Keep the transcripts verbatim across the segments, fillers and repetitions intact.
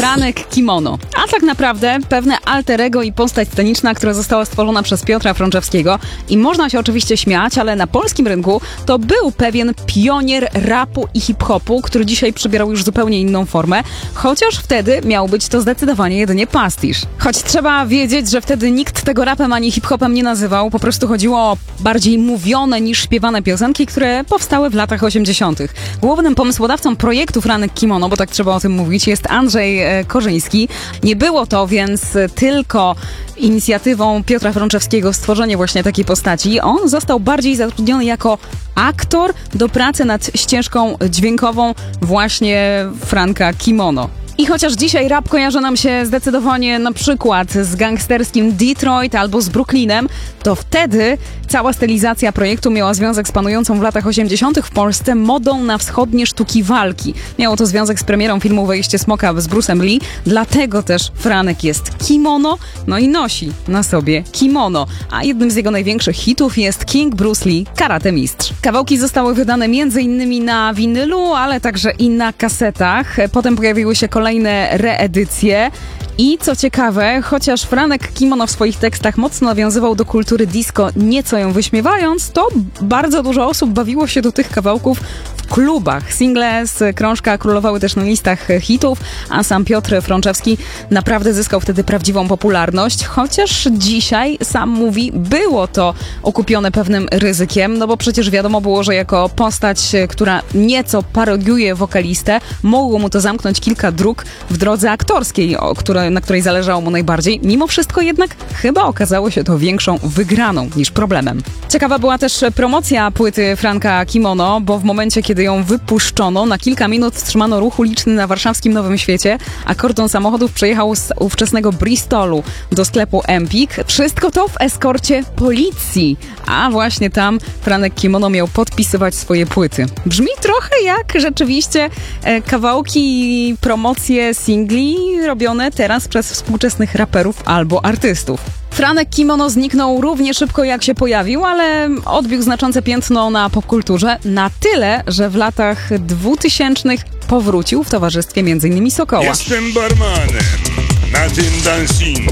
Franek Kimono. A tak naprawdę pewne alter ego i postać sceniczna, która została stworzona przez Piotra Frączewskiego. I można się oczywiście śmiać, ale na polskim rynku to był pewien pionier rapu i hip-hopu, który dzisiaj przybierał już zupełnie inną formę, chociaż wtedy miał być to zdecydowanie jedynie pastisz. Choć trzeba wiedzieć, że wtedy nikt tego rapem ani hip-hopem nie nazywał, po prostu chodziło o bardziej mówione niż śpiewane piosenki, które powstały w latach osiemdziesiątych. Głównym pomysłodawcą projektu Franek Kimono, bo tak trzeba o tym mówić, jest Andrzej e, Korzyński. Nie było to więc tylko inicjatywą Piotra Frączewskiego stworzenie właśnie takiej postaci. On został bardziej zatrudniony jako aktor do pracy nad ścieżką dźwiękową właśnie Franka Kimono. I chociaż dzisiaj rap kojarzy nam się zdecydowanie na przykład z gangsterskim Detroit albo z Brooklynem, to wtedy cała stylizacja projektu miała związek z panującą w latach osiemdziesiątych w Polsce modą na wschodnie sztuki walki. Miało to związek z premierą filmu Wejście Smoka z Bruce'em Lee, dlatego też Franek jest kimono, no i nosi na sobie kimono. A jednym z jego największych hitów jest King Bruce Lee, Karate Mistrz. Kawałki zostały wydane m.in. na winylu, ale także i na kasetach. Potem pojawiły się kolejne Kolejne reedycje. I co ciekawe, chociaż Franek Kimono w swoich tekstach mocno nawiązywał do kultury disco, nieco ją wyśmiewając, to bardzo dużo osób bawiło się do tych kawałków w klubach. Single z krążka królowały też na listach hitów, a sam Piotr Frączewski naprawdę zyskał wtedy prawdziwą popularność, chociaż dzisiaj, sam mówi, było to okupione pewnym ryzykiem, no bo przecież wiadomo było, że jako postać, która nieco parodiuje wokalistę, mogło mu to zamknąć kilka dróg w drodze aktorskiej, o której na której zależało mu najbardziej. Mimo wszystko jednak chyba okazało się to większą wygraną niż problemem. Ciekawa była też promocja płyty Franka Kimono, bo w momencie, kiedy ją wypuszczono, na kilka minut wstrzymano ruch uliczny na warszawskim Nowym Świecie, a kordon samochodów przejechał z ówczesnego Bristolu do sklepu Empik. Wszystko to w eskorcie policji, a właśnie tam Franek Kimono miał podpisywać swoje płyty. Brzmi trochę jak rzeczywiście e, kawałki, promocje singli robione teraz przez współczesnych raperów albo artystów. Franek Kimono zniknął równie szybko jak się pojawił, ale odbił znaczące piętno na popkulturze na tyle, że w latach dwutysięcznych powrócił w towarzystwie między innymi Sokoła. Jestem barmanem na tym dancingu.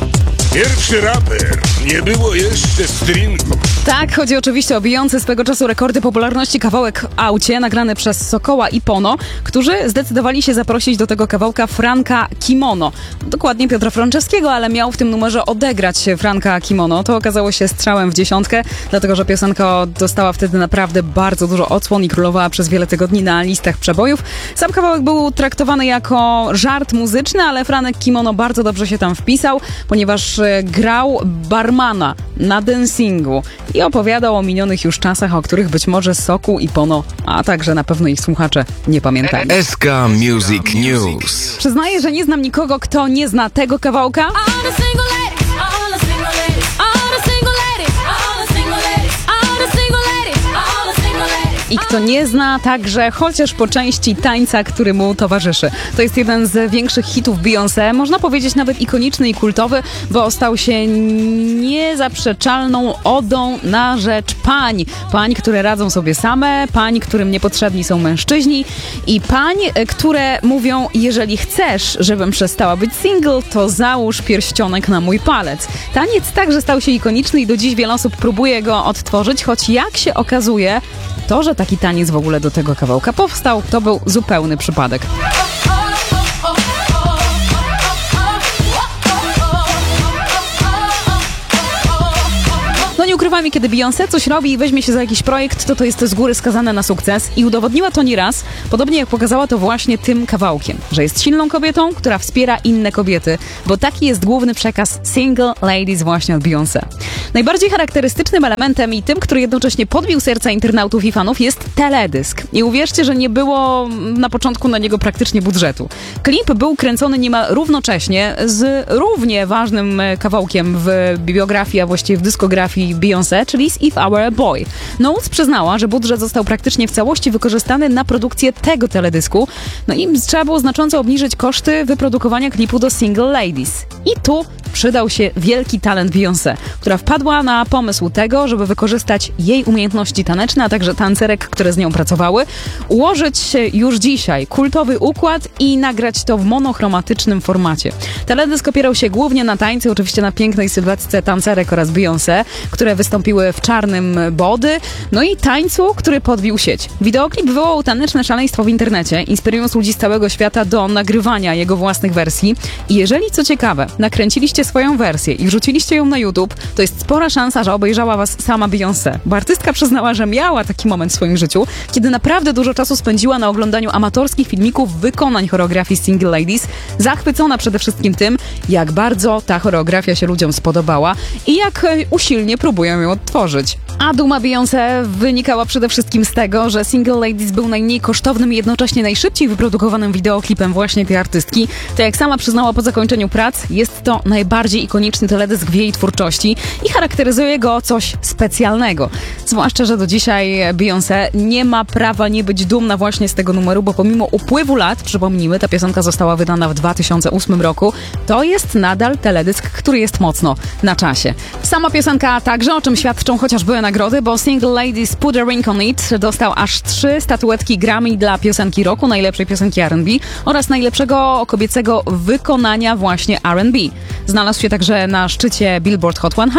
Pierwszy raper, nie było jeszcze stringu. Tak, chodzi oczywiście o bijący swego czasu rekordy popularności kawałek w aucie, nagrany przez Sokoła i Pono, którzy zdecydowali się zaprosić do tego kawałka Franka Kimono. Dokładnie Piotra Frączewskiego, ale miał w tym numerze odegrać Franka Kimono. To okazało się strzałem w dziesiątkę, dlatego że piosenka dostała wtedy naprawdę bardzo dużo odsłon i królowała przez wiele tygodni na listach przebojów. Sam kawałek był traktowany jako żart muzyczny, ale Franek Kimono bardzo dobrze się tam wpisał, ponieważ grał barmana na dancingu i opowiadał o minionych już czasach, o których być może Sokół i Pono, a także na pewno ich słuchacze nie pamiętają. S K Music News. Przyznaję, że nie znam nikogo, kto nie zna tego kawałka. I kto nie zna także chociaż po części tańca, który mu towarzyszy. To jest jeden z większych hitów Beyoncé, można powiedzieć nawet ikoniczny i kultowy, bo stał się niezaprzeczalną odą na rzecz pań. Pań, które radzą sobie same, pań, którym niepotrzebni są mężczyźni i pań, które mówią, jeżeli chcesz, żebym przestała być single, to załóż pierścionek na mój palec. Taniec także stał się ikoniczny i do dziś wiele osób próbuje go odtworzyć, choć jak się okazuje, to, że taki taniec w ogóle do tego kawałka powstał, to był zupełny przypadek. No nie ukrywajmy, kiedy Beyoncé coś robi i weźmie się za jakiś projekt, to to jest z góry skazane na sukces i udowodniła to nieraz, podobnie jak pokazała to właśnie tym kawałkiem, że jest silną kobietą, która wspiera inne kobiety, bo taki jest główny przekaz Single Ladies właśnie od Beyoncé. Najbardziej charakterystycznym elementem i tym, który jednocześnie podbił serca internautów i fanów, jest teledysk. I uwierzcie, że nie było na początku na niego praktycznie budżetu. Klip był kręcony niemal równocześnie z równie ważnym kawałkiem w bibliografii, a właściwie w dyskografii Beyoncé, czyli z If I Were a Boy. Knowles przyznała, że budżet został praktycznie w całości wykorzystany na produkcję tego teledysku, no i trzeba było znacząco obniżyć koszty wyprodukowania klipu do Single Ladies. I tu przydał się wielki talent Beyoncé, która wpadła na pomysł tego, żeby wykorzystać jej umiejętności taneczne, a także tancerek, które z nią pracowały, ułożyć już dzisiaj kultowy układ i nagrać to w monochromatycznym formacie. Teledysk opierał się głównie na tańcu, oczywiście na pięknej sylwetce tancerek oraz Beyoncé, które wystąpiły w czarnym body, no i tańcu, który podbił sieć. Wideoklip wywołał taneczne szaleństwo w internecie, inspirując ludzi z całego świata do nagrywania jego własnych wersji. I jeżeli, co ciekawe, nakręciliście swoją wersję i wrzuciliście ją na YouTube, to jest spora szansa, że obejrzała was sama Beyoncé. Bo artystka przyznała, że miała taki moment w swoim życiu, kiedy naprawdę dużo czasu spędziła na oglądaniu amatorskich filmików wykonań choreografii Single Ladies, zachwycona przede wszystkim tym, jak bardzo ta choreografia się ludziom spodobała i jak usilnie próbują ją odtworzyć. A duma Beyoncé wynikała przede wszystkim z tego, że Single Ladies był najmniej kosztownym i jednocześnie najszybciej wyprodukowanym wideoklipem właśnie tej artystki. To jak sama przyznała po zakończeniu prac, jest to najbardziej ikoniczny teledysk w jej twórczości i charakteryzuje go coś specjalnego. Zwłaszcza, że do dzisiaj Beyoncé nie ma prawa nie być dumna właśnie z tego numeru, bo pomimo upływu lat, przypomnijmy, ta piosenka została wydana w dwa tysiące ósmym roku, to jest nadal teledysk, który jest mocno na czasie. Sama piosenka także, o czym świadczą chociażby nagrody, bo Single Ladies Put a Ring on It dostał aż trzy statuetki Grammy dla piosenki roku, najlepszej piosenki R and B oraz najlepszego kobiecego wykonania właśnie R and B. Znalazł się także na szczycie Billboard Hot sto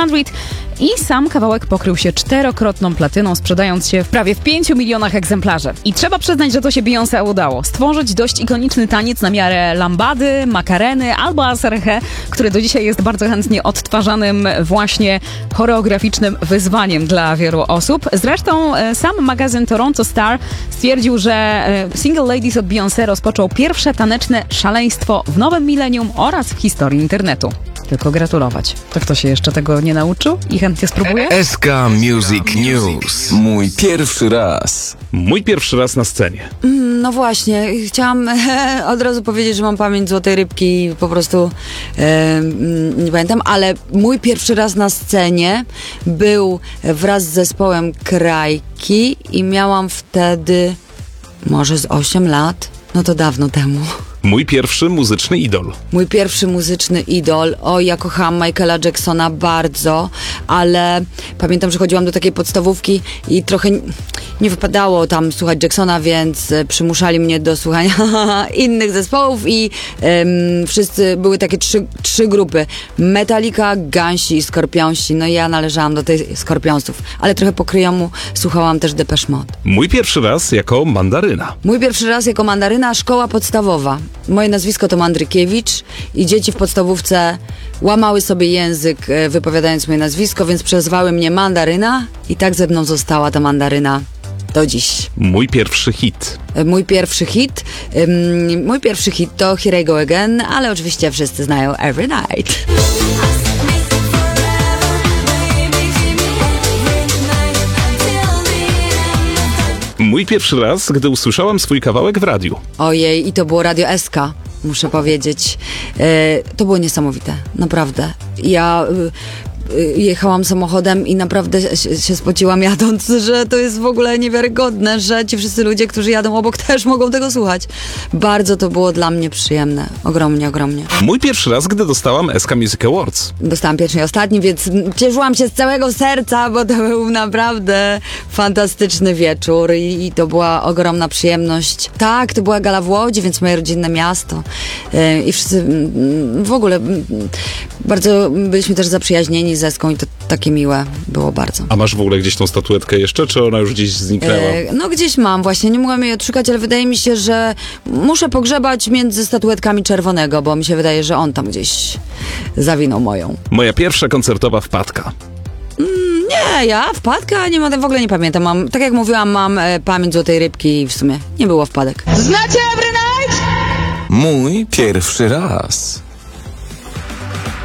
i sam kawałek pokrył się czterokrotną platyną, sprzedając się w prawie w pięciu milionach egzemplarzy. I trzeba przyznać, że to się Beyoncé udało. Stworzyć dość ikoniczny taniec na miarę lambady, makareny albo aserhe, który do dzisiaj jest bardzo chętnie odtwarzanym właśnie choreograficznym wyzwaniem dla wielu osób. Zresztą e, sam magazyn Toronto Star stwierdził, że e, Single Ladies od Beyoncé rozpoczął pierwsze taneczne szaleństwo w nowym milenium oraz w historii internetu. Tylko gratulować. To kto się jeszcze tego nie nauczył i chętnie spróbuje? S K Music News. Mój pierwszy raz. Mój pierwszy raz na scenie. No właśnie, chciałam e, od razu powiedzieć, że mam pamięć złotej rybki i po prostu e, nie pamiętam, ale mój pierwszy raz na scenie był wraz z zespołem Krajki i miałam wtedy może z osiem lat, no to dawno temu. Mój pierwszy muzyczny idol. Mój pierwszy muzyczny idol. O, ja kochałam Michaela Jacksona bardzo, ale pamiętam, że chodziłam do takiej podstawówki i trochę nie wypadało tam słuchać Jacksona, więc przymuszali mnie do słuchania innych zespołów i um, wszyscy, były takie trzy, trzy grupy. Metallica, Gansi i Skorpionsi. No i ja należałam do tej Skorpionsów, ale trochę po kryjomu słuchałam też Depeche Mode. Mój pierwszy raz jako mandaryna. Mój pierwszy raz jako mandaryna, szkoła podstawowa. Moje nazwisko to Mandrykiewicz i dzieci w podstawówce łamały sobie język wypowiadając moje nazwisko, więc przezwały mnie Mandaryna i tak ze mną została ta Mandaryna do dziś. Mój pierwszy hit. Mój pierwszy hit? Um, mój pierwszy hit to Here I Go Again, ale oczywiście wszyscy znają Every Night. Mój pierwszy raz, gdy usłyszałam swój kawałek w radiu. Ojej, i to było Radio S K, muszę powiedzieć. E, to było niesamowite, naprawdę. Ja y, y, jechałam samochodem i naprawdę się, się spociłam jadąc, że to jest w ogóle niewiarygodne, że ci wszyscy ludzie, którzy jadą obok, też mogą tego słuchać. Bardzo to było dla mnie przyjemne. Ogromnie, ogromnie. Mój pierwszy raz, gdy dostałam S K Music Awards. Dostałam pierwszy i ostatni, więc cieszyłam się z całego serca, bo to był naprawdę fantastyczny wieczór i, i to była ogromna przyjemność. Tak, to była gala w Łodzi, więc moje rodzinne miasto yy, i wszyscy yy, w ogóle yy, bardzo byliśmy też zaprzyjaźnieni z Eską i to takie miłe było bardzo. A masz w ogóle gdzieś tą statuetkę jeszcze, czy ona już gdzieś zniknęła? Yy, no gdzieś mam właśnie, nie mogłam jej odszukać, ale wydaje mi się, że muszę pogrzebać między statuetkami Czerwonego, bo mi się wydaje, że on tam gdzieś zawinął moją. Moja pierwsza koncertowa wpadka. Nie, ja wpadka nie mam, w ogóle nie pamiętam. Mam, tak jak mówiłam, mam e, pamięć złotej rybki i w sumie nie było wpadek. Znacie Every Night? Mój pierwszy raz.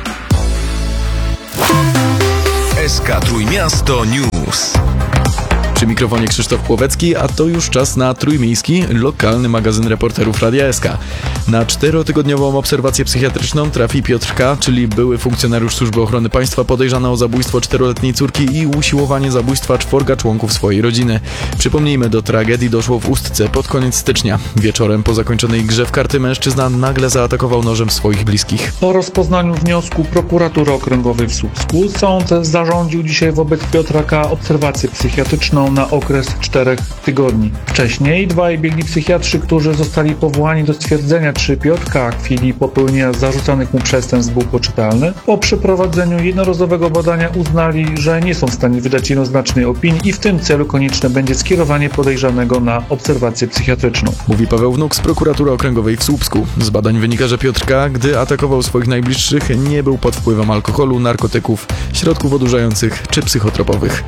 S K Trójmiasto News. Przy mikrofonie Krzysztof Płowecki, a to już czas na trójmiejski, lokalny magazyn reporterów Radia S K. Na czterotygodniową obserwację psychiatryczną trafi Piotr K., czyli były funkcjonariusz Służby Ochrony Państwa podejrzany o zabójstwo czteroletniej córki i usiłowanie zabójstwa czworga członków swojej rodziny. Przypomnijmy, do tragedii doszło w Ustce pod koniec stycznia. Wieczorem po zakończonej grze w karty mężczyzna nagle zaatakował nożem swoich bliskich. Po rozpoznaniu wniosku Prokuratury Okręgowej w Słupsku sąd zarządził dzisiaj wobec Piotra K. obserwację psychiatryczną na okres czterech tygodni. Wcześniej dwaj biegli psychiatrzy, którzy zostali powołani do stwierdzenia, czy Piotr K. w chwili popełnienia zarzucanych mu przestępstw był poczytalny, po przeprowadzeniu jednorazowego badania uznali, że nie są w stanie wydać jednoznacznej opinii i w tym celu konieczne będzie skierowanie podejrzanego na obserwację psychiatryczną. Mówi Paweł Wnuk z Prokuratury Okręgowej w Słupsku. Z badań wynika, że Piotr K., gdy atakował swoich najbliższych, nie był pod wpływem alkoholu, narkotyków, środków odurzających czy psychotropowych.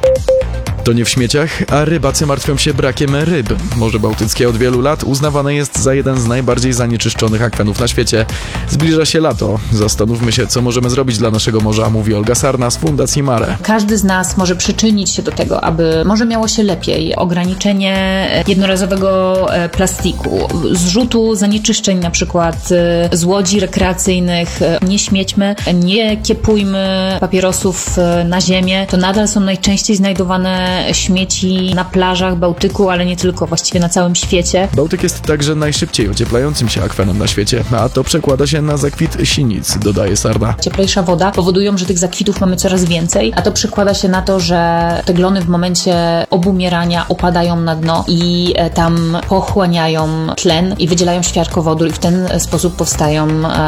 To nie w śmieciach, a rybacy martwią się brakiem ryb. Morze Bałtyckie od wielu lat uznawane jest za jeden z najbardziej zanieczyszczonych akwenów na świecie. Zbliża się lato. Zastanówmy się, co możemy zrobić dla naszego morza, mówi Olga Sarna z Fundacji Mare. Każdy z nas może przyczynić się do tego, aby morze miało się lepiej. Ograniczenie jednorazowego plastiku, zrzutu zanieczyszczeń na przykład z łodzi rekreacyjnych. Nie śmiećmy, nie kiepujmy papierosów na ziemię. To nadal są najczęściej znajdowane śmieci na plażach Bałtyku, ale nie tylko, właściwie na całym świecie. Bałtyk jest także najszybciej ocieplającym się akwenem na świecie, a to przekłada się na zakwit sinic, dodaje Sarna. Cieplejsza woda powodują, że tych zakwitów mamy coraz więcej, a to przekłada się na to, że te glony w momencie obumierania opadają na dno i tam pochłaniają tlen i wydzielają świerkowodór i w ten sposób powstają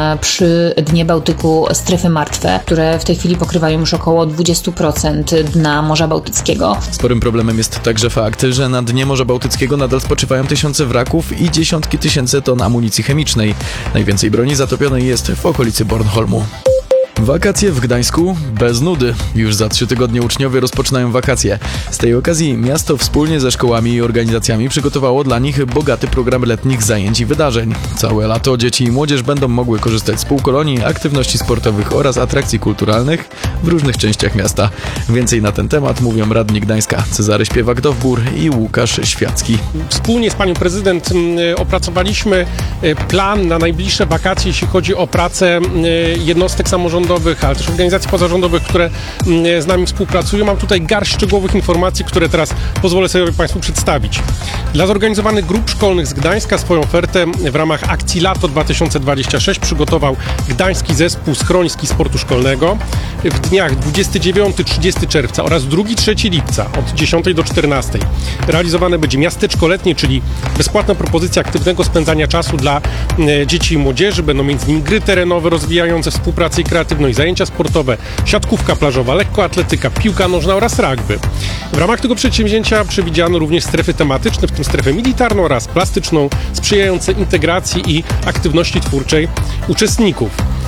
przy dnie Bałtyku strefy martwe, które w tej chwili pokrywają już około dwadzieścia procent dna Morza Bałtyckiego. Sporym problemem jest także fakt, że na dnie Morza Bałtyckiego nadal spoczywają tysiące wraków i dziesiątki tysięcy ton amunicji chemicznej. Najwięcej broni zatopionej jest w okolicy Bornholmu. Wakacje w Gdańsku bez nudy. Już za trzy tygodnie uczniowie rozpoczynają wakacje. Z tej okazji miasto wspólnie ze szkołami i organizacjami przygotowało dla nich bogaty program letnich zajęć i wydarzeń. Całe lato dzieci i młodzież będą mogły korzystać z półkolonii, aktywności sportowych oraz atrakcji kulturalnych w różnych częściach miasta. Więcej na ten temat mówią radni Gdańska Cezary Śpiewak-Dowbór i Łukasz Świacki. Wspólnie z panią prezydent opracowaliśmy plan na najbliższe wakacje, jeśli chodzi o pracę jednostek samorządowych, ale też organizacji pozarządowych, które z nami współpracują. Mam tutaj garść szczegółowych informacji, które teraz pozwolę sobie Państwu przedstawić. Dla zorganizowanych grup szkolnych z Gdańska swoją ofertę w ramach akcji Lato dwa tysiące dwadzieścia sześć przygotował Gdański Zespół Schroniski Sportu Szkolnego. W dniach dwudziestego dziewiątego do trzydziestego czerwca oraz drugiego do trzeciego lipca od dziesiątej do czternastej realizowane będzie miasteczko letnie, czyli bezpłatna propozycja aktywnego spędzania czasu dla dzieci i młodzieży. Będą między innymi gry terenowe rozwijające współpracę i kreatywność, zajęcia sportowe, siatkówka plażowa, lekkoatletyka, piłka nożna oraz rugby. W ramach tego przedsięwzięcia przewidziano również strefy tematyczne, w tym strefę militarną oraz plastyczną, sprzyjające integracji i aktywności twórczej uczestników.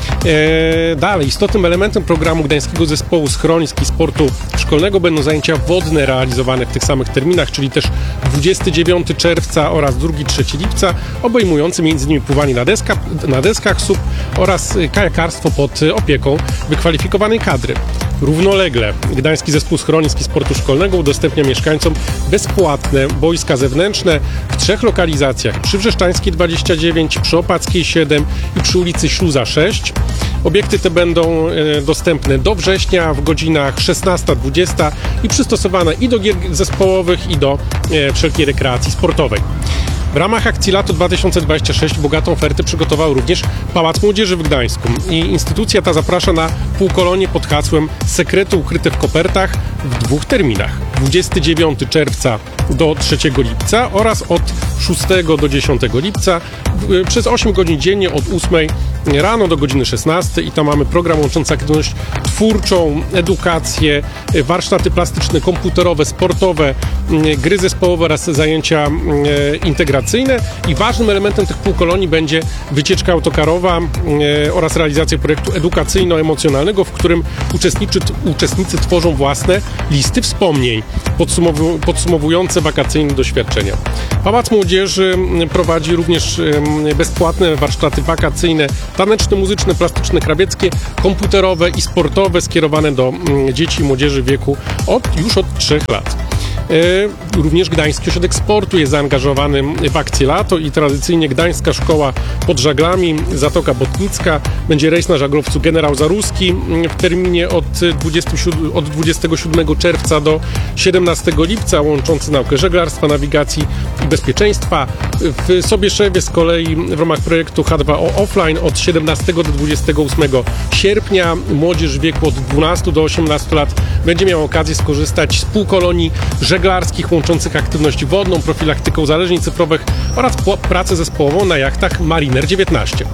Eee, dalej, istotnym elementem programu Gdańskiego Zespołu Schroniski Sportu Szkolnego będą zajęcia wodne realizowane w tych samych terminach, czyli też dwudziestego dziewiątego czerwca oraz drugiego do trzeciego lipca, obejmujące między innymi pływanie na, deska, na deskach S U P oraz kajakarstwo pod opieką wykwalifikowanej kadry. Równolegle Gdański Zespół Schroniski Sportu Szkolnego udostępnia mieszkańcom bezpłatne boiska zewnętrzne w trzech lokalizacjach: przy Wrzeszczańskiej dwadzieścia dziewięć, przy Opackiej siedem i przy ulicy Śluza sześć. Obiekty te będą e, dostępne do września w godzinach szesnasta dwudziesta i przystosowane i do gier zespołowych, i do e, wszelkiej rekreacji sportowej. W ramach akcji Lato dwa tysiące dwadzieścia sześć bogatą ofertę przygotował również Pałac Młodzieży w Gdańsku i instytucja ta zaprasza na półkolonie pod hasłem Sekrety ukryte w kopertach w dwóch terminach: dwudziestego dziewiątego czerwca do trzeciego lipca oraz od szóstego do dziesiątego lipca przez osiem godzin dziennie od ósmej rano do godziny szesnastej i tam mamy program łączący aktywność twórczą, edukację, warsztaty plastyczne, komputerowe, sportowe, gry zespołowe oraz zajęcia integracyjne. I ważnym elementem tych półkolonii będzie wycieczka autokarowa oraz realizacja projektu edukacyjno-emocjonalnego, w którym uczestnicy, uczestnicy tworzą własne listy wspomnień podsumowu- podsumowujące wakacyjne doświadczenia. Pałac Młodzieży prowadzi również bezpłatne warsztaty wakacyjne, taneczne, muzyczne, plastyczne, krawieckie, komputerowe i sportowe skierowane do dzieci i młodzieży w wieku od, już od trzech lat. Również Gdański Ośrodek Sportu jest zaangażowany w akcję Lato i tradycyjnie Gdańska Szkoła pod Żaglami, Zatoka Botnicka, będzie rejs na żaglowcu Generał Zaruski w terminie od dwudziestego siódmego czerwca do siedemnastego lipca, łączący naukę żeglarstwa, nawigacji i bezpieczeństwa. W Sobieszewie z kolei w ramach projektu H dwa O Offline od siedemnastego do dwudziestego ósmego sierpnia młodzież w wieku od dwunastu do osiemnastu lat będzie miała okazję skorzystać z półkolonii żeglarskich łączących aktywność wodną, profilaktykę uzależnień cyfrowych oraz pracę zespołową na jachtach Mariner dziewiętnaście.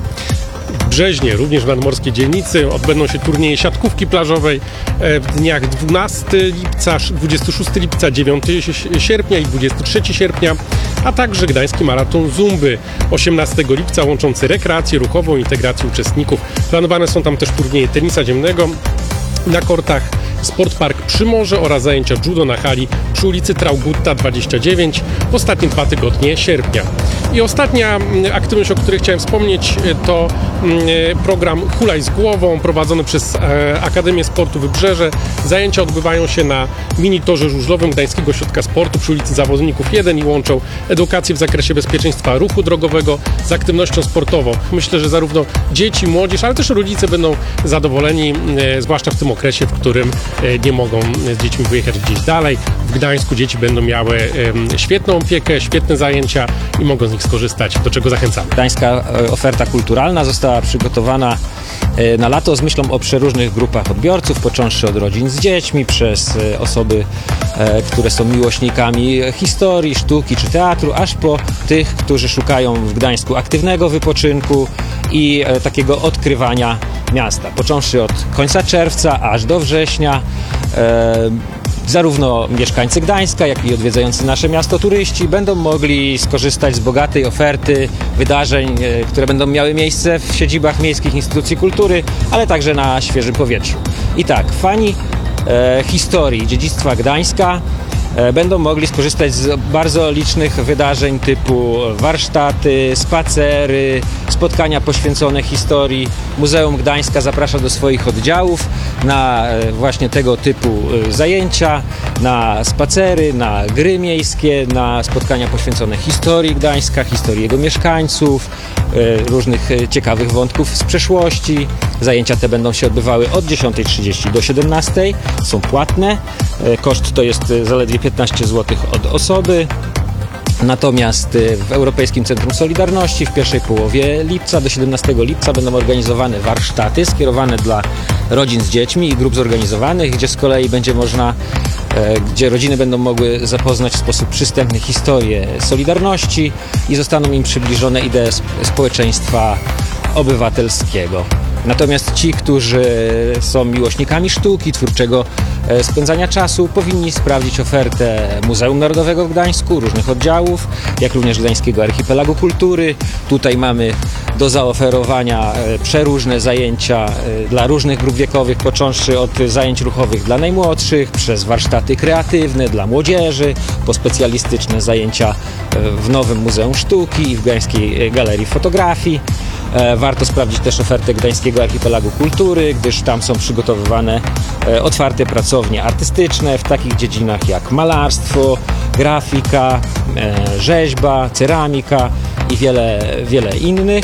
W Brzeźnie, również w nadmorskiej dzielnicy, odbędą się turnieje siatkówki plażowej w dniach dwunastego lipca, dwudziestego szóstego lipca, dziewiątego sierpnia i dwudziestego trzeciego sierpnia, a także Gdański Maraton Zumby osiemnastego lipca, łączący rekreację ruchową i integrację uczestników. Planowane są tam też turnieje tenisa ziemnego na kortach Sport Park Przymorze oraz zajęcia judo na hali przy ulicy Traugutta dwadzieścia dziewięć w ostatnie dwa tygodnie sierpnia. I ostatnia aktywność, o której chciałem wspomnieć, to program Hulaj z głową prowadzony przez Akademię Sportu Wybrzeże. Zajęcia odbywają się na mini-torze żużlowym Gdańskiego Ośrodka Sportu przy ulicy Zawodników jeden i łączą edukację w zakresie bezpieczeństwa ruchu drogowego z aktywnością sportową. Myślę, że zarówno dzieci, młodzież, ale też rodzice będą zadowoleni, zwłaszcza w tym okresie, w którym nie mogą z dziećmi wyjechać gdzieś dalej. W Gdańsku dzieci będą miały świetną opiekę, świetne zajęcia i mogą z nich skorzystać, do czego zachęcamy. Gdańska oferta kulturalna została przygotowana na lato z myślą o przeróżnych grupach odbiorców, począwszy od rodzin z dziećmi, przez osoby, które są miłośnikami historii, sztuki czy teatru, aż po tych, którzy szukają w Gdańsku aktywnego wypoczynku i takiego odkrywania miasta. Począwszy od końca czerwca aż do września, e, zarówno mieszkańcy Gdańska, jak i odwiedzający nasze miasto turyści będą mogli skorzystać z bogatej oferty wydarzeń, e, które będą miały miejsce w siedzibach miejskich instytucji kultury, ale także na świeżym powietrzu. I tak, fani e, historii, dziedzictwa Gdańska będą mogli skorzystać z bardzo licznych wydarzeń typu warsztaty, spacery, spotkania poświęcone historii. Muzeum Gdańska zaprasza do swoich oddziałów na właśnie tego typu zajęcia, na spacery, na gry miejskie, na spotkania poświęcone historii Gdańska, historii jego mieszkańców, różnych ciekawych wątków z przeszłości. Zajęcia te będą się odbywały od dziesiątej trzydzieści do siedemnastej. Są płatne. Koszt to jest zaledwie piętnaście złotych od osoby. Natomiast w Europejskim Centrum Solidarności w pierwszej połowie lipca do siedemnastego lipca będą organizowane warsztaty skierowane dla rodzin z dziećmi i grup zorganizowanych, gdzie z kolei będzie można, gdzie rodziny będą mogły zapoznać w sposób przystępny historię Solidarności i zostaną im przybliżone idee społeczeństwa obywatelskiego. Natomiast ci, którzy są miłośnikami sztuki, twórczego spędzania czasu, powinni sprawdzić ofertę Muzeum Narodowego w Gdańsku, różnych oddziałów, jak również Gdańskiego Archipelagu Kultury. Tutaj mamy do zaoferowania przeróżne zajęcia dla różnych grup wiekowych, począwszy od zajęć ruchowych dla najmłodszych, przez warsztaty kreatywne dla młodzieży, po specjalistyczne zajęcia w nowym Muzeum Sztuki i w Gdańskiej Galerii Fotografii. Warto sprawdzić też ofertę Gdańskiego Archipelagu Kultury, gdyż tam są przygotowywane otwarte pracownie artystyczne w takich dziedzinach jak malarstwo, grafika, rzeźba, ceramika i wiele, wiele innych.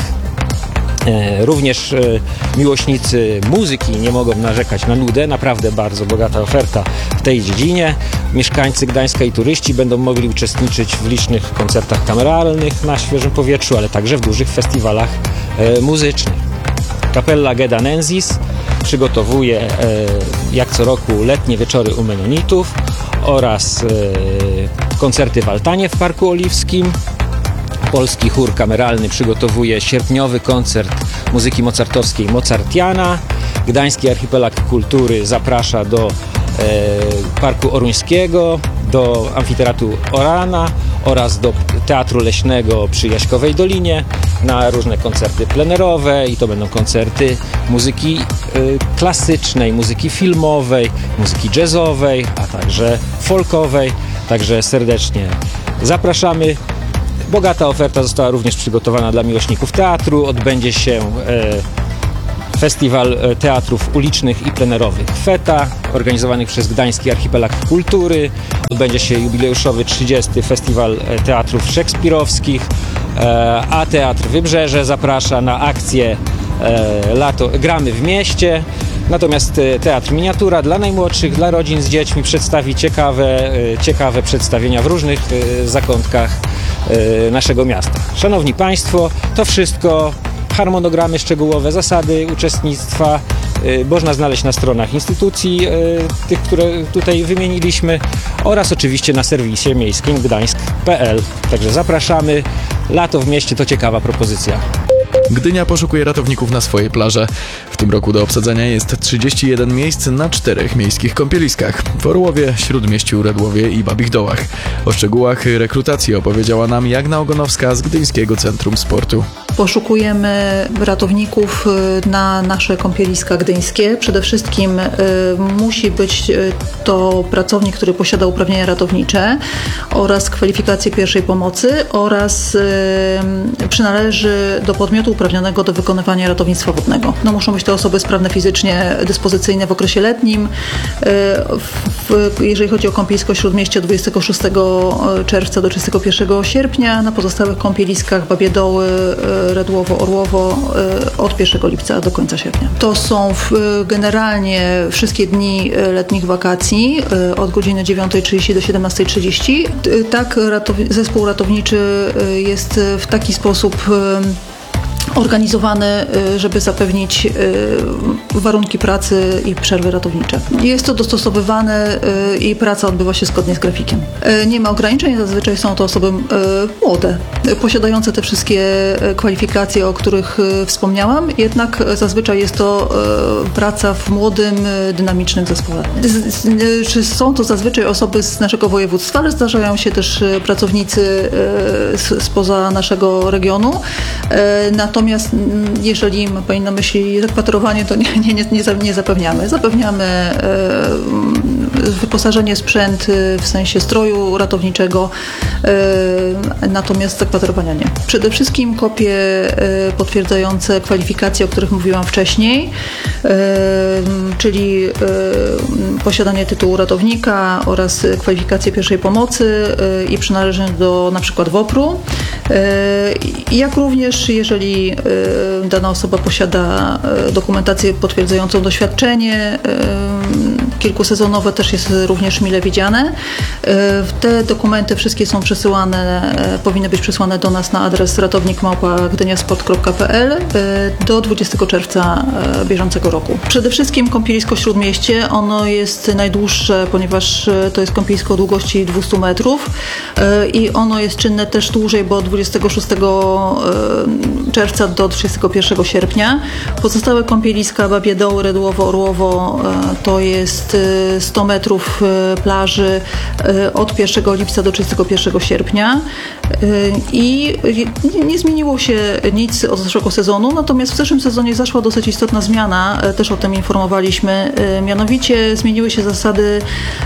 Również miłośnicy muzyki nie mogą narzekać na nudę, naprawdę bardzo bogata oferta w tej dziedzinie. Mieszkańcy Gdańska i turyści będą mogli uczestniczyć w licznych koncertach kameralnych na świeżym powietrzu, ale także w dużych festiwalach muzycznych. Kapella Gedanensis przygotowuje jak co roku letnie wieczory u Menonitów oraz koncerty w altanie w Parku Oliwskim. Polski chór kameralny przygotowuje sierpniowy koncert muzyki mozartowskiej Mozartiana. Gdański Archipelag Kultury zaprasza do e, Parku Oruńskiego, do Amfiteatru Orana oraz do Teatru Leśnego przy Jaśkowej Dolinie na różne koncerty plenerowe i to będą koncerty muzyki e, klasycznej, muzyki filmowej, muzyki jazzowej, a także folkowej. Także serdecznie zapraszamy. Bogata oferta została również przygotowana dla miłośników teatru. Odbędzie się festiwal teatrów ulicznych i plenerowych Feta, organizowanych przez Gdański Archipelag Kultury. Odbędzie się jubileuszowy trzydziesty Festiwal Teatrów Szekspirowskich, a Teatr Wybrzeże zaprasza na akcję Lato Gramy w mieście. Natomiast Teatr Miniatura dla najmłodszych, dla rodzin z dziećmi przedstawi ciekawe, ciekawe przedstawienia w różnych zakątkach naszego miasta. Szanowni Państwo, to wszystko, harmonogramy szczegółowe, zasady uczestnictwa można znaleźć na stronach instytucji, tych, które tutaj wymieniliśmy, oraz oczywiście na serwisie miejskim gdańsk kropka p l. Także zapraszamy. Lato w mieście to ciekawa propozycja. Gdynia poszukuje ratowników na swojej plaży. W tym roku do obsadzenia jest trzydzieści jeden miejsc na czterech miejskich kąpieliskach: w Orłowie, Śródmieściu, Redłowie i Babich Dołach. O szczegółach rekrutacji opowiedziała nam Jagna Ogonowska z Gdyńskiego Centrum Sportu. Poszukujemy ratowników na nasze kąpieliska gdyńskie. Przede wszystkim y, musi być to pracownik, który posiada uprawnienia ratownicze oraz kwalifikacje pierwszej pomocy oraz y, przynależy do podmiotu uprawnionego do wykonywania ratownictwa wodnego. No, muszą być to osoby sprawne fizycznie, dyspozycyjne w okresie letnim. Y, w, jeżeli chodzi o kąpielisko Śródmieście, od dwudziestego szóstego czerwca do trzydziestego pierwszego sierpnia, na pozostałych kąpieliskach Babie Doły, Redłowo, Orłowo od pierwszego lipca do końca sierpnia. To są generalnie wszystkie dni letnich wakacji od godziny dziewiątej trzydzieści do siedemnastej trzydzieści. Tak, ratow- zespół ratowniczy jest w taki sposób organizowany, żeby zapewnić warunki pracy i przerwy ratownicze. Jest to dostosowywane i praca odbywa się zgodnie z grafikiem. Nie ma ograniczeń, zazwyczaj są to osoby młode, posiadające te wszystkie kwalifikacje, o których wspomniałam, jednak zazwyczaj jest to praca w młodym, dynamicznym zespole. Czy są to zazwyczaj osoby z naszego województwa, ale zdarzają się też pracownicy spoza naszego regionu. Natomiast jeżeli ma Pani na myśli zakwaterowanie, to nie, nie, nie, nie zapewniamy. Zapewniamy e, wyposażenie sprzęt w sensie stroju ratowniczego, e, natomiast zakwaterowania nie. Przede wszystkim kopie e, potwierdzające kwalifikacje, o których mówiłam wcześniej, e, czyli e, posiadanie tytułu ratownika oraz kwalifikacje pierwszej pomocy e, i przynależność do na przykład W O P R u. E, jak również jeżeli dana osoba posiada dokumentację potwierdzającą doświadczenie kilkusezonowe, też jest również mile widziane. Te dokumenty wszystkie są przesyłane, powinny być przesłane do nas na adres ratownik małpa gdyniasport kropka p l do dwudziestego czerwca bieżącego roku. Przede wszystkim kąpielisko Śródmieście, ono jest najdłuższe, ponieważ to jest kąpielisko o długości dwieście metrów i ono jest czynne też dłużej, bo od dwudziestego szóstego czerwca do trzydziestego pierwszego sierpnia. Pozostałe kąpieliska Babie Doły, Redłowo, Orłowo to jest sto metrów plaży od pierwszego lipca do trzydziestego pierwszego sierpnia i nie zmieniło się nic od zeszłego sezonu, natomiast w zeszłym sezonie zaszła dosyć istotna zmiana, też o tym informowaliśmy, mianowicie zmieniły się zasady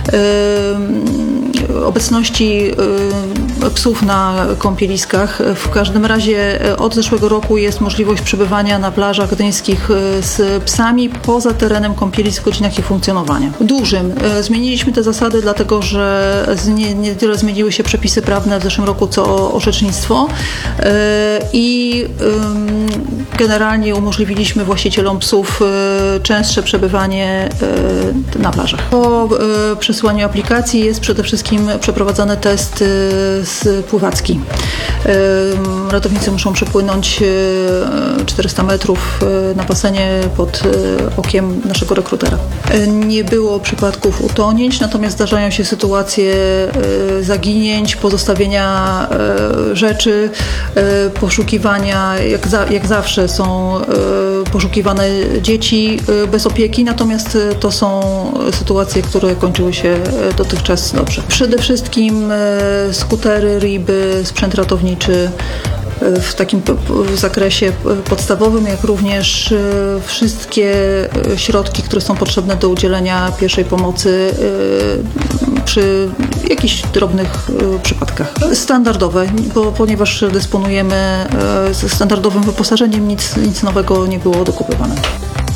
obecności psów na kąpieliskach. W każdym razie od zeszłego roku jest możliwość przebywania na plażach gdyńskich z psami poza terenem kąpielisk w godzinach ich funkcjonowania. Dużym. Zmieniliśmy te zasady, dlatego że nie, nie tyle zmieniły się przepisy prawne w zeszłym roku, co orzecznictwo i generalnie umożliwiliśmy właścicielom psów częstsze przebywanie na plażach. Po przesłaniu aplikacji jest przede wszystkim przeprowadzany test pływacki. Ratownicy muszą przepłynąć czterysta metrów na basenie pod okiem naszego rekrutera. Nie było przypadków utonięć, natomiast zdarzają się sytuacje zaginięć, pozostawienia rzeczy, poszukiwania, jak, za, jak zawsze są poszukiwane dzieci bez opieki, natomiast to są sytuacje, które kończyły się dotychczas dobrze. Przede wszystkim skutery, riby, sprzęt ratowniczy w takim zakresie podstawowym, jak również wszystkie środki, które są potrzebne do udzielenia pierwszej pomocy przy jakichś drobnych przypadkach. Standardowe, bo ponieważ dysponujemy standardowym wyposażeniem, nic, nic nowego nie było dokupywane.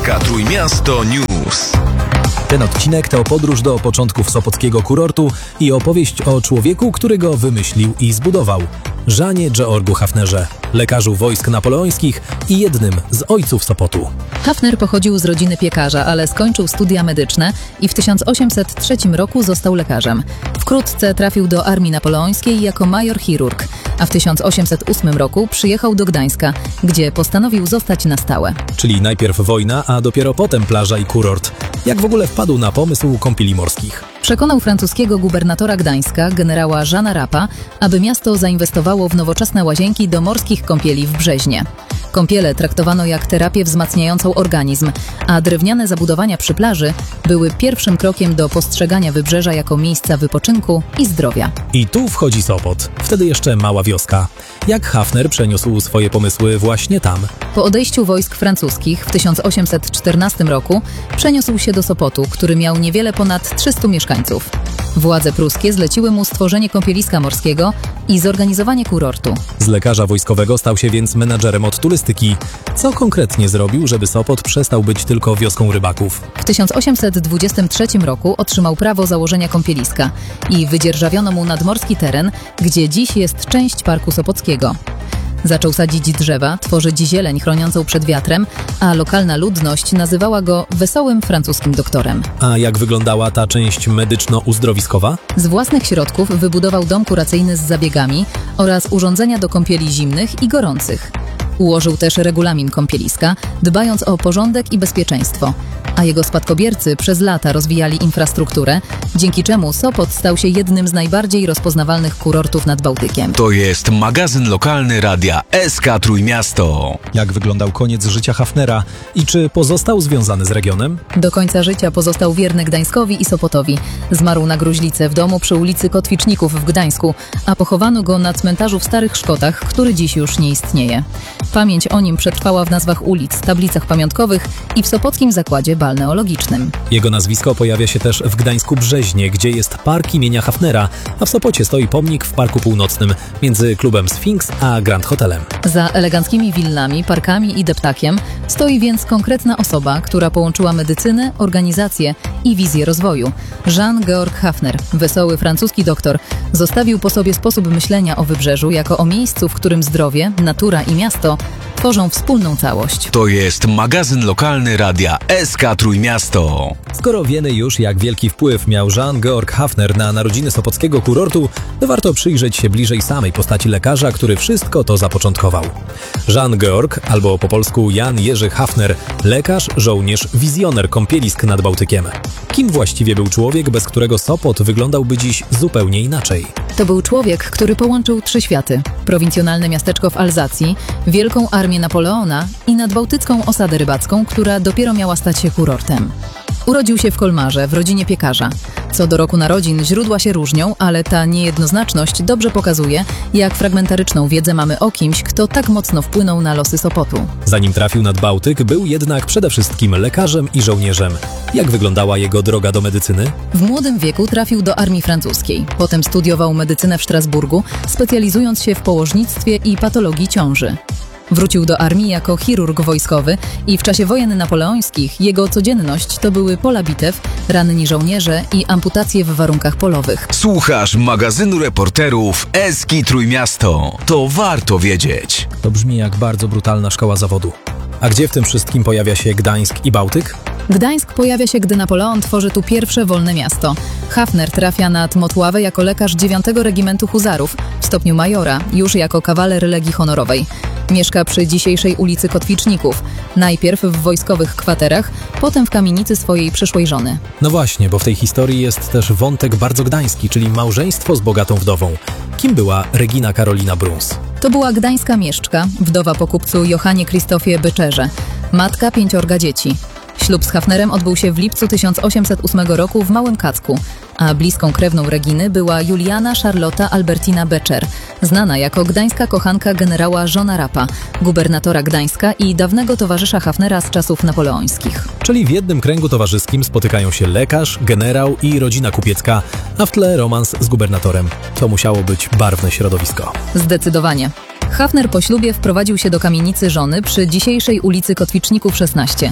K Trójmiasto News. Ten odcinek to podróż do początków sopockiego kurortu i opowieść o człowieku, który go wymyślił i zbudował. Jeanie Georgu Hafnerze, lekarzu wojsk napoleońskich i jednym z ojców Sopotu. Hafner pochodził z rodziny piekarza, ale skończył studia medyczne i w tysiąc osiemset trzecim roku został lekarzem. Wkrótce trafił do armii napoleońskiej jako major chirurg, a w tysiąc osiemset ósmym roku przyjechał do Gdańska, gdzie postanowił zostać na stałe. Czyli najpierw wojna, a dopiero potem plaża i kurort. Jak w ogóle wpadł na pomysł kąpieli morskich? Przekonał francuskiego gubernatora Gdańska, generała Jeana Rapa, aby miasto zainwestowało w nowoczesne łazienki do morskich kąpieli w Brzeźnie. Kąpiele traktowano jak terapię wzmacniającą organizm, a drewniane zabudowania przy plaży były pierwszym krokiem do postrzegania wybrzeża jako miejsca wypoczynku i zdrowia. I tu wchodzi Sopot, wtedy jeszcze mała wioska. Jak Hafner przeniósł swoje pomysły właśnie tam? Po odejściu wojsk francuskich w tysiąc osiemset czternastym roku przeniósł się do Sopotu, który miał niewiele ponad trzystu mieszkańców. Władze pruskie zleciły mu stworzenie kąpieliska morskiego i zorganizowanie kurortu. Z lekarza wojskowego stał się więc menadżerem od turystyki. Co konkretnie zrobił, żeby Sopot przestał być tylko wioską rybaków? W tysiąc osiemset dwudziestym trzecim roku otrzymał prawo założenia kąpieliska i wydzierżawiono mu nadmorski teren, gdzie dziś jest część Parku Sopockiego. Zaczął sadzić drzewa, tworzyć zieleń chroniącą przed wiatrem, a lokalna ludność nazywała go wesołym francuskim doktorem. A jak wyglądała ta część medyczno-uzdrowiskowa? Z własnych środków wybudował dom kuracyjny z zabiegami oraz urządzenia do kąpieli zimnych i gorących. Ułożył też regulamin kąpieliska, dbając o porządek i bezpieczeństwo, a jego spadkobiercy przez lata rozwijali infrastrukturę, dzięki czemu Sopot stał się jednym z najbardziej rozpoznawalnych kurortów nad Bałtykiem. To jest magazyn lokalny radia S K Trójmiasto. Jak wyglądał koniec życia Hafnera i czy pozostał związany z regionem? Do końca życia pozostał wierny Gdańskowi i Sopotowi. Zmarł na gruźlicę w domu przy ulicy Kotwiczników w Gdańsku, a pochowano go na cmentarzu w Starych Szkotach, który dziś już nie istnieje. Pamięć o nim przetrwała w nazwach ulic, tablicach pamiątkowych i w Sopockim Zakładzie Balneologicznym. Jego nazwisko pojawia się też w Gdańsku Brzeźnie, gdzie jest park imienia Hafnera, a w Sopocie stoi pomnik w Parku Północnym między klubem Sfinks a Grand Hotelem. Za eleganckimi willami, parkami i deptakiem stoi więc konkretna osoba, która połączyła medycynę, organizację i wizję rozwoju. Jean Georg Hafner, wesoły francuski doktor, zostawił po sobie sposób myślenia o wybrzeżu jako o miejscu, w którym zdrowie, natura i miasto tworzą wspólną całość. To jest magazyn lokalny radia S K Trójmiasto. Skoro wiemy już, jak wielki wpływ miał Jean Georg Hafner na narodziny sopockiego kurortu, to warto przyjrzeć się bliżej samej postaci lekarza, który wszystko to zapoczątkował. Jean Georg, albo po polsku Jan Jerzy Hafner, lekarz, żołnierz, wizjoner kąpielisk nad Bałtykiem. Kim właściwie był człowiek, bez którego Sopot wyglądałby dziś zupełnie inaczej? To był człowiek, który połączył trzy światy. Prowincjonalne miasteczko w Alzacji, wielką armię Napoleona i nadbałtycką osadę rybacką, która dopiero miała stać się kurortem. Urodził się w Kolmarze, w rodzinie piekarza. Co do roku narodzin źródła się różnią, ale ta niejednoznaczność dobrze pokazuje, jak fragmentaryczną wiedzę mamy o kimś, kto tak mocno wpłynął na losy Sopotu. Zanim trafił nad Bałtyk, był jednak przede wszystkim lekarzem i żołnierzem. Jak wyglądała jego droga do medycyny? W młodym wieku trafił do armii francuskiej. Potem studiował medycynę w Strasburgu, specjalizując się w położnictwie i patologii ciąży. Wrócił do armii jako chirurg wojskowy i w czasie wojen napoleońskich jego codzienność to były pola bitew, ranni żołnierze i amputacje w warunkach polowych. Słuchasz magazynu reporterów S K Trójmiasto. To warto wiedzieć. To brzmi jak bardzo brutalna szkoła zawodu. A gdzie w tym wszystkim pojawia się Gdańsk i Bałtyk? Gdańsk pojawia się, gdy Napoleon tworzy tu pierwsze wolne miasto. Hafner trafia nad Motławę jako lekarz dziewiątego Regimentu Huzarów w stopniu majora, już jako kawaler Legii Honorowej. Mieszka przy dzisiejszej ulicy Kotwiczników, najpierw w wojskowych kwaterach, potem w kamienicy swojej przyszłej żony. No właśnie, bo w tej historii jest też wątek bardzo gdański, czyli małżeństwo z bogatą wdową. Kim była Regina Karolina Bruns? To była gdańska mieszczka, wdowa po kupcu Johanie Krzysztofie Byczerze, matka pięciorga dzieci. Ślub z Hafnerem odbył się w lipcu tysiąc osiemset ósmego roku w Małym Kacku, a bliską krewną Reginy była Juliana Charlotta Albertina Beczer, znana jako gdańska kochanka generała Jeana Rapa, gubernatora Gdańska i dawnego towarzysza Hafnera z czasów napoleońskich. Czyli w jednym kręgu towarzyskim spotykają się lekarz, generał i rodzina kupiecka, a w tle romans z gubernatorem. To musiało być barwne środowisko. Zdecydowanie. Hafner po ślubie wprowadził się do kamienicy żony przy dzisiejszej ulicy Kotwiczników szesnaście.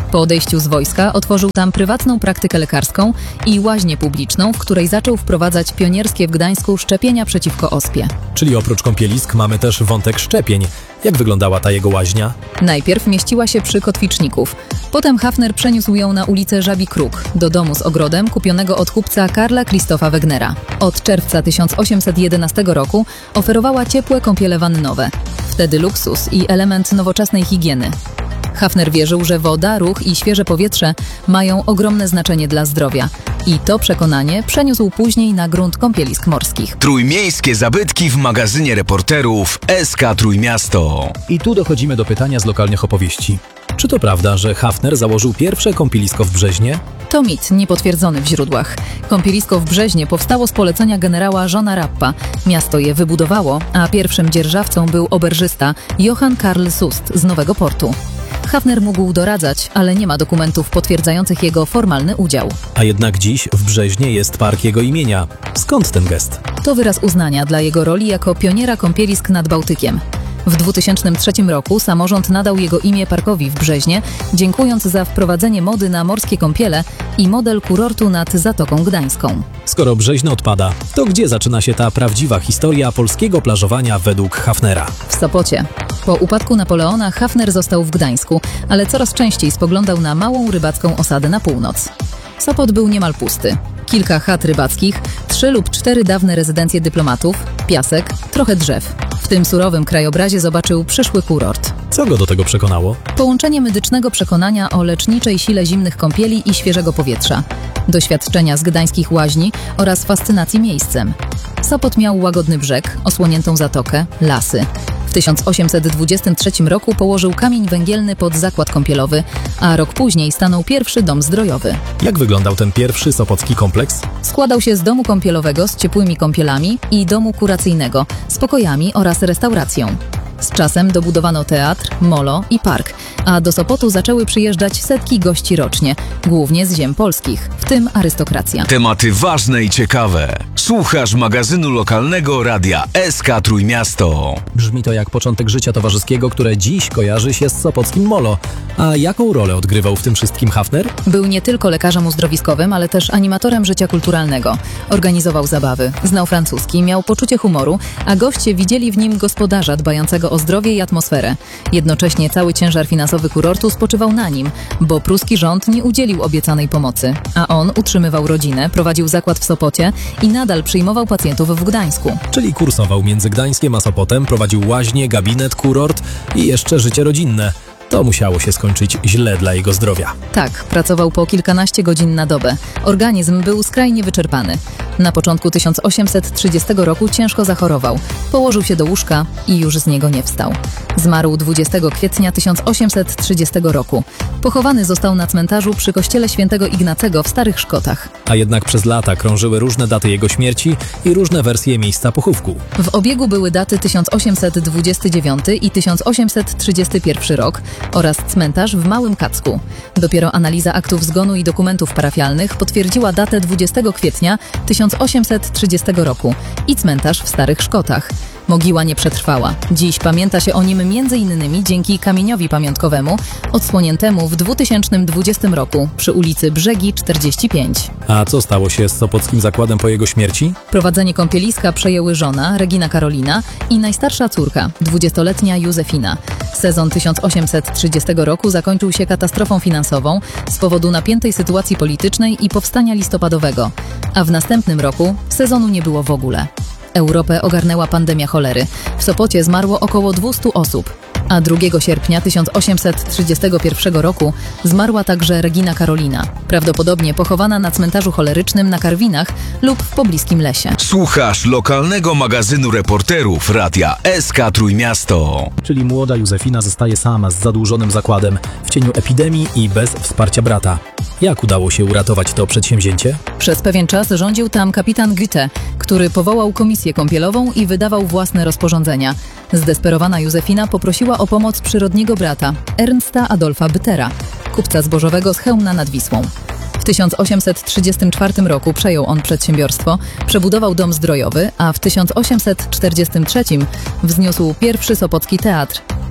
Po odejściu z wojska otworzył tam prywatną praktykę lekarską i łaźnię publiczną, w której zaczął wprowadzać pionierskie w Gdańsku szczepienia przeciwko ospie. Czyli oprócz kąpielisk mamy też wątek szczepień. Jak wyglądała ta jego łaźnia? Najpierw mieściła się przy Kotwiczników. Potem Hafner przeniósł ją na ulicę Żabi Kruk, do domu z ogrodem kupionego od kupca Karla Krzysztofa Wegnera. Od czerwca tysiąc osiemset jedenastego roku oferowała ciepłe kąpiele wannowe. Wtedy luksus i element nowoczesnej higieny. Hafner wierzył, że woda, ruch i świeże powietrze mają ogromne znaczenie dla zdrowia. I to przekonanie przeniósł później na grunt kąpielisk morskich. Trójmiejskie zabytki w magazynie reporterów S K Trójmiasto. I tu dochodzimy do pytania z lokalnych opowieści. Czy to prawda, że Hafner założył pierwsze kąpielisko w Brzeźnie? To mit niepotwierdzony w źródłach. Kąpielisko w Brzeźnie powstało z polecenia generała Johna Rappa. Miasto je wybudowało, a pierwszym dzierżawcą był oberżysta Johann Karl Sust z Nowego Portu. Hafner mógł doradzać, ale nie ma dokumentów potwierdzających jego formalny udział. A jednak dziś w Brzeźnie jest park jego imienia. Skąd ten gest? To wyraz uznania dla jego roli jako pioniera kąpielisk nad Bałtykiem. W dwa tysiące trzecim roku samorząd nadał jego imię parkowi w Brzeźnie, dziękując za wprowadzenie mody na morskie kąpiele i model kurortu nad Zatoką Gdańską. Skoro Brzeźno odpada, to gdzie zaczyna się ta prawdziwa historia polskiego plażowania według Hafnera? W Sopocie. Po upadku Napoleona Hafner został w Gdańsku, ale coraz częściej spoglądał na małą rybacką osadę na północ. Sopot był niemal pusty. Kilka chat rybackich, trzy lub cztery dawne rezydencje dyplomatów, piasek, trochę drzew. W tym surowym krajobrazie zobaczył przyszły kurort. Co go do tego przekonało? Połączenie medycznego przekonania o leczniczej sile zimnych kąpieli i świeżego powietrza, doświadczenia z gdańskich łaźni oraz fascynacji miejscem. Sopot miał łagodny brzeg, osłoniętą zatokę, lasy. W tysiąc osiemset dwudziestym trzecim roku położył kamień węgielny pod zakład kąpielowy, a rok później stanął pierwszy dom zdrojowy. Jak wyglądał ten pierwszy sopocki kompleks? Składał się z domu kąpielowego z ciepłymi kąpielami i domu kuracyjnego z pokojami oraz restauracją. Z czasem dobudowano teatr, molo i park, a do Sopotu zaczęły przyjeżdżać setki gości rocznie, głównie z ziem polskich, w tym arystokracja. Tematy ważne i ciekawe. Słuchasz magazynu lokalnego radia S K Trójmiasto. Brzmi to jak początek życia towarzyskiego, które dziś kojarzy się z sopockim molo. A jaką rolę odgrywał w tym wszystkim Hafner? Był nie tylko lekarzem uzdrowiskowym, ale też animatorem życia kulturalnego. Organizował zabawy, znał francuski, miał poczucie humoru, a goście widzieli w nim gospodarza dbającego o zdrowie i atmosferę. Jednocześnie cały ciężar finansowy kurortu spoczywał na nim, bo pruski rząd nie udzielił obiecanej pomocy, a on utrzymywał rodzinę, prowadził zakład w Sopocie i nadal przyjmował pacjentów w Gdańsku. Czyli kursował między Gdańskiem a Sopotem, prowadził łaźnię, gabinet, kurort i jeszcze życie rodzinne. To musiało się skończyć źle dla jego zdrowia. Tak, pracował po kilkanaście godzin na dobę. Organizm był skrajnie wyczerpany. Na początku tysiąc osiemset trzydziestego roku ciężko zachorował. Położył się do łóżka i już z niego nie wstał. Zmarł dwudziestego kwietnia tysiąc osiemset trzydziestego roku. Pochowany został na cmentarzu przy kościele świętego Ignacego w Starych Szkotach. A jednak przez lata krążyły różne daty jego śmierci i różne wersje miejsca pochówku. W obiegu były daty tysiąc osiemset dwudziesty dziewiąty i tysiąc osiemset trzydziesty pierwszy rok oraz cmentarz w Małym Kacku. Dopiero analiza aktów zgonu i dokumentów parafialnych potwierdziła datę dwudziestego kwietnia tysiąc osiemset trzydziestego roku i cmentarz w Starych Szkotach. Mogiła nie przetrwała. Dziś pamięta się o nim między innymi dzięki kamieniowi pamiątkowemu odsłoniętemu w dwa tysiące dwudziestym roku przy ulicy Brzegi czterdzieści pięć. A co stało się z sopockim zakładem po jego śmierci? Prowadzenie kąpieliska przejęły żona, Regina Karolina, i najstarsza córka, dwudziestoletnia Józefina. Sezon tysiąc osiemset trzydziestego roku zakończył się katastrofą finansową z powodu napiętej sytuacji politycznej i powstania listopadowego, a w następnym roku sezonu nie było w ogóle. Europę ogarnęła pandemia cholery. W Sopocie zmarło około dwieście osób, a drugiego sierpnia tysiąc osiemset trzydziestego pierwszego roku zmarła także Regina Karolina, prawdopodobnie pochowana na cmentarzu cholerycznym na Karwinach lub w pobliskim lesie. Słuchasz lokalnego magazynu reporterów radia S K Trójmiasto. Czyli młoda Józefina zostaje sama z zadłużonym zakładem, w cieniu epidemii i bez wsparcia brata. Jak udało się uratować to przedsięwzięcie? Przez pewien czas rządził tam kapitan Goethe, który powołał komisję kąpielową i wydawał własne rozporządzenia. Zdesperowana Józefina poprosiła o pomoc przyrodniego brata, Ernsta Adolfa Bytera, kupca zbożowego z Chełmna nad Wisłą. W tysiąc osiemset trzydziestym czwartym roku przejął on przedsiębiorstwo, przebudował dom zdrojowy, a w tysiąc osiemset czterdziestym trzecim wzniósł pierwszy sopocki teatr.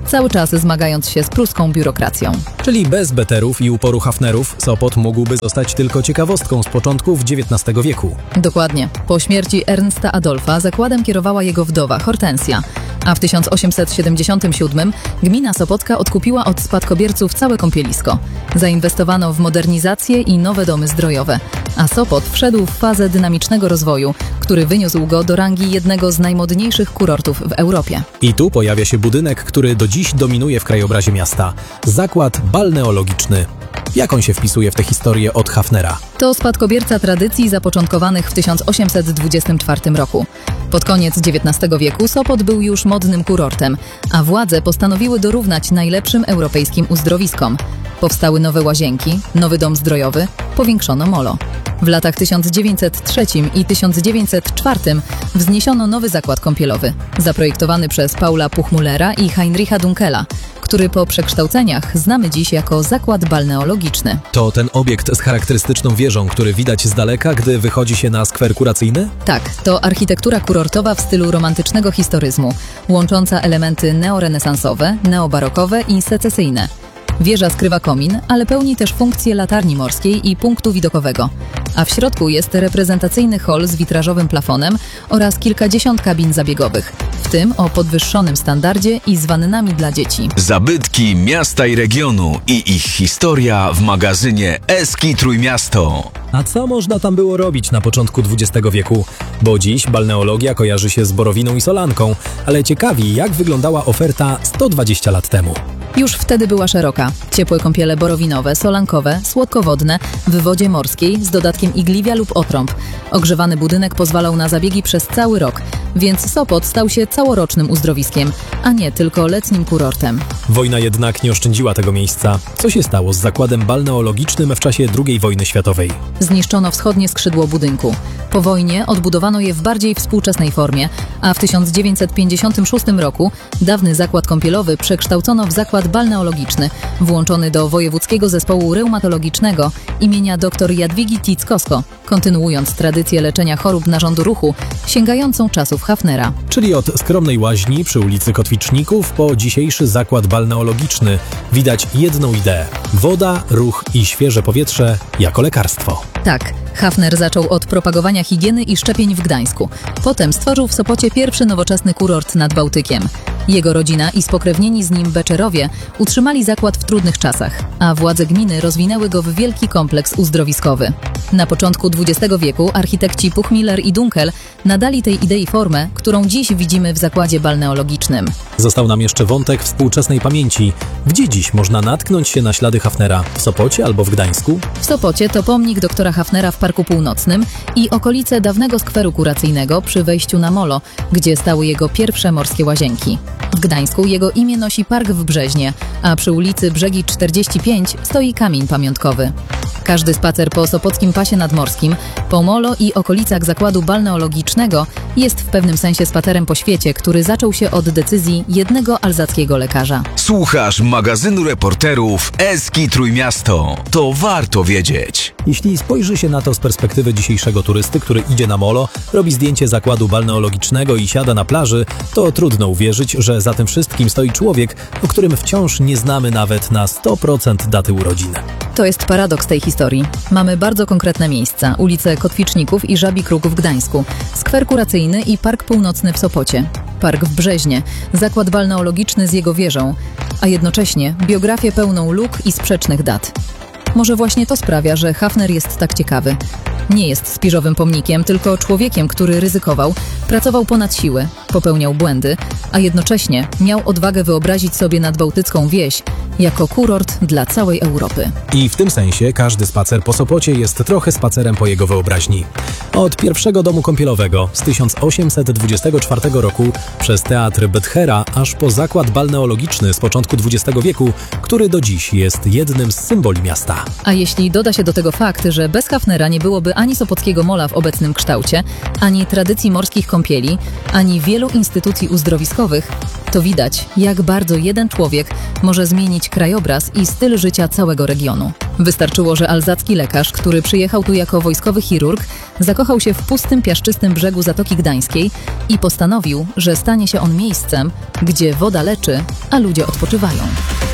cały czas zmagając się z pruską biurokracją. Czyli bez beterów i uporu Hafnerów Sopot mógłby zostać tylko ciekawostką z początków dziewiętnastego wieku. Dokładnie. Po śmierci Ernsta Adolfa zakładem kierowała jego wdowa Hortensja, a w tysiąc osiemset siedemdziesiątym siódmym gmina Sopotka odkupiła od spadkobierców całe kąpielisko. Zainwestowano w modernizację i nowe domy zdrojowe, a Sopot wszedł w fazę dynamicznego rozwoju, który wyniósł go do rangi jednego z najmodniejszych kurortów w Europie. I tu pojawia się budynek, który do dziś dominuje w krajobrazie miasta. Zakład balneologiczny. Jak on się wpisuje w tę historię od Hafnera? To spadkobierca tradycji zapoczątkowanych w tysiąc osiemset dwudziestym czwartym roku. Pod koniec dziewiętnastego wieku Sopot był już modnym kurortem, a władze postanowiły dorównać najlepszym europejskim uzdrowiskom. Powstały nowe łazienki, nowy dom zdrojowy, powiększono molo. W latach tysiąc dziewięćset trzecim i tysiąc dziewięćset czwartym wzniesiono nowy zakład kąpielowy, zaprojektowany przez Paula Puchmullera i Heinricha Dunkela, który po przekształceniach znamy dziś jako zakład balneologiczny. To ten obiekt z charakterystyczną wieżą, który widać z daleka, gdy wychodzi się na skwer kuracyjny? Tak, to architektura kurortowa w stylu romantycznego historyzmu, łącząca elementy neorenesansowe, neobarokowe i secesyjne. Wieża skrywa komin, ale pełni też funkcję latarni morskiej i punktu widokowego. A w środku jest reprezentacyjny hol z witrażowym plafonem oraz kilkadziesiąt kabin zabiegowych, w tym o podwyższonym standardzie i z wannami dla dzieci. Zabytki miasta i regionu i ich historia w magazynie Eski Trójmiasto. A co można tam było robić na początku dwudziestego wieku? Bo dziś balneologia kojarzy się z borowiną i solanką, ale ciekawi, jak wyglądała oferta sto dwadzieścia lat temu. Już wtedy była szeroka. Ciepłe kąpiele borowinowe, solankowe, słodkowodne, w wodzie morskiej z dodatkiem igliwia lub otrąb. Ogrzewany budynek pozwalał na zabiegi przez cały rok, więc Sopot stał się całorocznym uzdrowiskiem, a nie tylko letnim kurortem. Wojna jednak nie oszczędziła tego miejsca. Co się stało z zakładem balneologicznym w czasie drugiej wojny światowej? Zniszczono wschodnie skrzydło budynku. Po wojnie odbudowano je w bardziej współczesnej formie, a w tysiąc dziewięćset pięćdziesiątym szóstym roku dawny zakład kąpielowy przekształcono w zakład balneologiczny, włączony do Wojewódzkiego Zespołu Reumatologicznego imienia dr Jadwigi Tickowsko, kontynuując tradycję leczenia chorób narządu ruchu sięgającą czasów Hafnera. Czyli od skromnej łaźni przy ulicy Kotwiczników po dzisiejszy zakład balneologiczny widać jedną ideę. Woda, ruch i świeże powietrze jako lekarstwo. Tak, Hafner zaczął od propagowania higieny i szczepień w Gdańsku. Potem stworzył w Sopocie pierwszy nowoczesny kurort nad Bałtykiem. Jego rodzina i spokrewnieni z nim Beczerowie utrzymali zakład w trudnych czasach, a władze gminy rozwinęły go w wielki kompleks uzdrowiskowy. Na początku dwudziestego wieku architekci Puchmuller i Dunkel nadali tej idei formę, którą dziś widzimy w zakładzie balneologicznym. Został nam jeszcze wątek współczesnej pamięci. Gdzie dziś można natknąć się na ślady Hafnera? W Sopocie albo w Gdańsku? W Sopocie to pomnik doktora Hafnera w Parku Północnym i okolice dawnego skweru kuracyjnego przy wejściu na molo, gdzie stały jego pierwsze morskie łazienki. W Gdańsku jego imię nosi Park w Brzeźnie, a przy ulicy Brzegi czterdzieści pięć stoi kamień pamiątkowy. Każdy spacer po sopockim pasie nadmorskim, po molo i okolicach zakładu balneologicznego jest w pewnym sensie spacerem po świecie, który zaczął się od decyzji jednego alzackiego lekarza. Słuchasz magazynu reporterów Eski Trójmiasto. To warto wiedzieć. Jeśli spojrzy się na to z perspektywy dzisiejszego turysty, który idzie na molo, robi zdjęcie zakładu balneologicznego i siada na plaży, to trudno uwierzyć, że za tym wszystkim stoi człowiek, o którym wciąż nie znamy nawet na sto procent daty urodzin. To jest paradoks tej historii. Mamy bardzo konkretne miejsca, ulice Kotwiczników i Żabi Kruk w Gdańsku, skwer kuracyjny i Park Północny w Sopocie, park w Brzeźnie, zakład balneologiczny z jego wieżą, a jednocześnie biografię pełną luk i sprzecznych dat. Może właśnie to sprawia, że Hafner jest tak ciekawy. Nie jest spiżowym pomnikiem, tylko człowiekiem, który ryzykował, pracował ponad siły, popełniał błędy, a jednocześnie miał odwagę wyobrazić sobie nadbałtycką wieś jako kurort dla całej Europy. I w tym sensie każdy spacer po Sopocie jest trochę spacerem po jego wyobraźni. Od pierwszego domu kąpielowego z tysiąc osiemset dwudziestego czwartego roku przez teatr Betchera aż po zakład balneologiczny z początku dwudziestego wieku, który do dziś jest jednym z symboli miasta. A jeśli doda się do tego fakt, że bez Hafnera nie byłoby ani Sopockiego Mola w obecnym kształcie, ani tradycji morskich kąpieli, ani wielu instytucji uzdrowiskowych, To widać, jak bardzo jeden człowiek może zmienić krajobraz i styl życia całego regionu. Wystarczyło, że alzacki lekarz, który przyjechał tu jako wojskowy chirurg, zakochał się w pustym, piaszczystym brzegu Zatoki Gdańskiej i postanowił, że stanie się on miejscem, gdzie woda leczy, a ludzie odpoczywają.